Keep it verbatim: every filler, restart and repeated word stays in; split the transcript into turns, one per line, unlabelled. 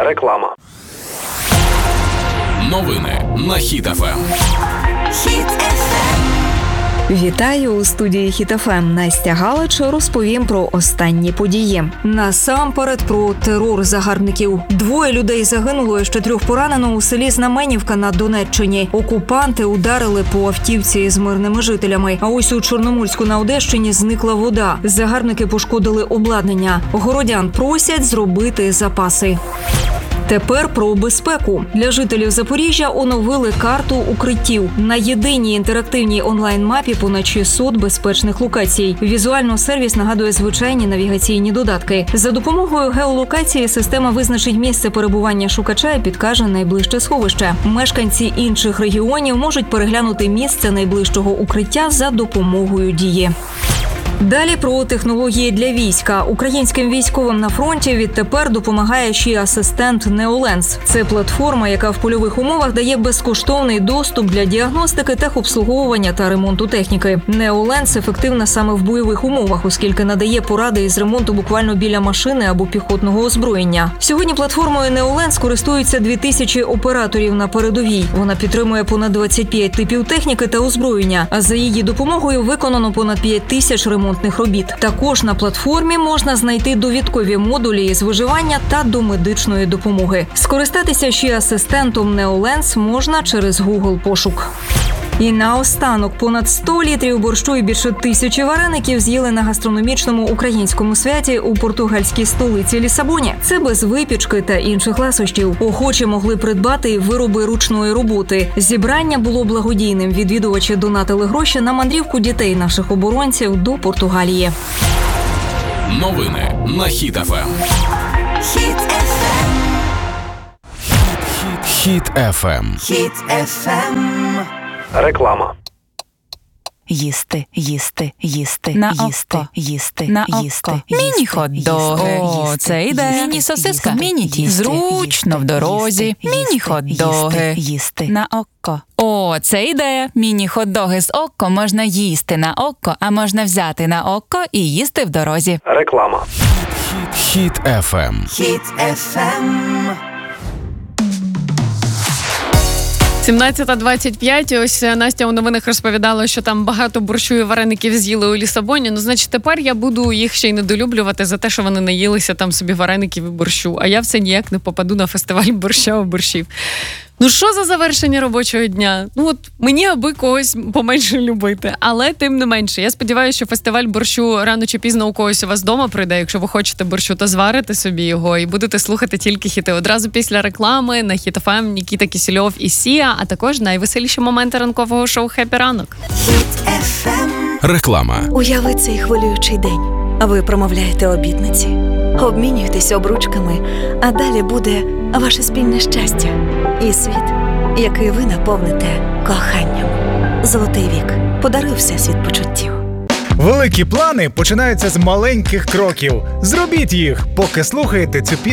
Реклама.
Новини на Хіт еф ем.
Хіт еф ем.
Вітаю у студії Хіт еф ем. Настя Галич розповім про останні події. Насамперед про терор загарбників. Двоє людей загинуло, ще трьох поранено у селі Знаменівка на Донеччині. Окупанти ударили по автівці з мирними жителями. А ось у Чорноморську на Одещині зникла вода. Загарбники пошкодили обладнання. Городян просять зробити запаси. Тепер про безпеку. Для жителів Запоріжжя оновили карту укриттів. На єдиній інтерактивній онлайн-мапі понад шістсот безпечних локацій. Візуально сервіс нагадує звичайні навігаційні додатки. За допомогою геолокації система визначить місце перебування шукача і підкаже найближче сховище. Мешканці інших регіонів можуть переглянути місце найближчого укриття за допомогою Дії. Далі про технології для війська. Українським військовим на фронті відтепер допомагає ще асистент Неоленс. Це платформа, яка в польових умовах дає безкоштовний доступ для діагностики, техобслуговування та ремонту техніки. Неоленс ефективна саме в бойових умовах, оскільки надає поради із ремонту буквально біля машини або піхотного озброєння. Сьогодні платформою Неоленс користуються дві тисячі операторів на передовій. Вона підтримує понад двадцять п'ять типів техніки та озброєння, а за її допомогою виконано понад п'ять тисяч ремонтів. робіт. Також на платформі можна знайти довідкові модулі із виживання та домедичної допомоги. Скористатися ще асистентом Неоленс можна через Google пошук. І наостанок понад сто літрів борщу і більше тисячі вареників з'їли на гастрономічному українському святі у португальській столиці Лісабоні. Це без випічки та інших ласощів. Охочі могли придбати і вироби ручної роботи. Зібрання було благодійним. Відвідувачі донатили гроші на мандрівку дітей наших оборонців до Португалії.
Новини на Хіт еф ем.
Хіт еф ем.
Хіт еф ем.
Хіт еф ем.
Реклама.
Їсти, їсти, їсти,
на
їсти,
око,
їсти,
на
їсти,
око.
їсти,
Міні-хот-доги. О, це йде. Міні-сосиска. Міні-тісто. Зручно в дорозі. Міні-хот-доги.
Їсти.
На око. О, це ідея. Міні-хот-доги з око можна їсти на око, а можна взяти на око і їсти в дорозі.
Реклама.
Хіт еф ем.
Хіт еф ем.
сімнадцята двадцять п'ять. Ось Настя у новинах розповідала, що там багато борщу і вареників з'їли у Лісабоні. Ну, значить, тепер я буду їх ще й недолюблювати за те, що вони наїлися там собі вареників і борщу. А я все ніяк не попаду на фестиваль борща і борщів. Ну, що за завершення робочого дня? Ну, от мені аби когось поменше любити. Але тим не менше. Я сподіваюся, що фестиваль борщу рано чи пізно у когось у вас вдома прийде. Якщо ви хочете борщу, то зварите собі його і будете слухати тільки хіти. Одразу після реклами на Хіт еф ем Нікіта Кісельов і Сія, а також найвеселіші моменти ранкового шоу «Хеппі ранок».
Хіт еф ем.
Реклама.
Уяви цей хвилюючий день. Ви промовляєте обітниці, обмінюєтесь обручками, а далі буде ваше спільне щастя і світ, який ви наповните коханням. Золотий вік. Подаруй всесвіт почуттів.
Великі плани починаються з маленьких кроків. Зробіть їх, поки слухаєте цю пісню.